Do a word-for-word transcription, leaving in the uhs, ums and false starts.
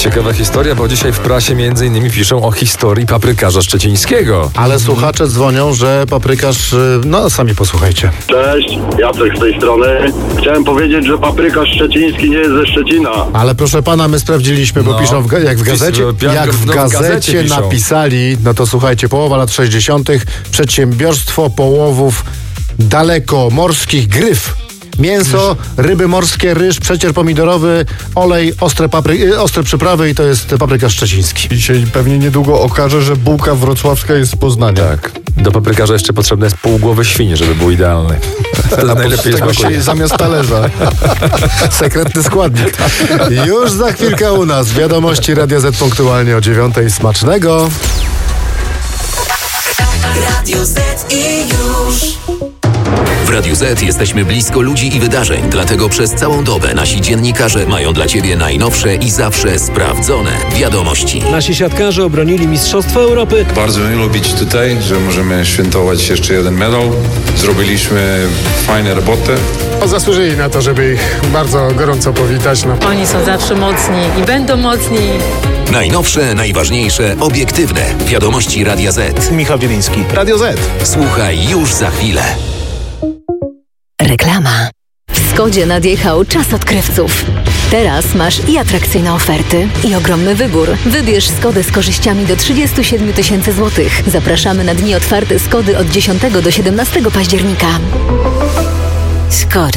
Ciekawa historia, bo dzisiaj w prasie między innymi piszą o historii paprykarza szczecińskiego. Ale słuchacze dzwonią, że paprykarz... No, sami posłuchajcie. Cześć, Jacek z tej strony. Chciałem powiedzieć, że paprykarz szczeciński nie jest ze Szczecina. Ale proszę pana, my sprawdziliśmy, bo No. piszą w, ga- jak w gazecie, Pis- jak w no, w gazecie gazecie piszą. napisali, no to słuchajcie, połowa lat sześćdziesiątych, przedsiębiorstwo połowów dalekomorskich Gryf. Mięso, ryby morskie, ryż, przecier pomidorowy, olej, ostre, papry- ostre przyprawy i to jest paprykarz szczeciński. I się pewnie niedługo okaże, że bułka wrocławska jest z Poznania. Tak. Do paprykarza jeszcze potrzebne jest pół głowy świni, żeby był idealny. To najlepiej Tego smakuje. się zamiast talerza. Sekretny składnik. Już za chwilkę u nas wiadomości Radia Z punktualnie o dziewiątej. Smacznego! Radio Z i już. W Radiu Z jesteśmy blisko ludzi i wydarzeń, dlatego przez całą dobę nasi dziennikarze mają dla Ciebie najnowsze i zawsze sprawdzone wiadomości. Nasi siatkarze obronili Mistrzostwo Europy. Bardzo miło być tutaj, że możemy świętować jeszcze jeden medal. Zrobiliśmy fajne roboty. Zasłużyli na to, żeby ich bardzo gorąco powitać. No. Oni są zawsze mocni i będą mocni. Najnowsze, najważniejsze, obiektywne wiadomości Radia Z. Michał Wieliński, Radio Z. Słuchaj już za chwilę. Reklama. W Skodzie nadjechał czas odkrywców. Teraz masz i atrakcyjne oferty, i ogromny wybór. Wybierz Skodę z korzyściami do trzydzieści siedem tysięcy złotych. Zapraszamy na dni otwarte Skody od dziesiątego do siedemnastego października. Skoda.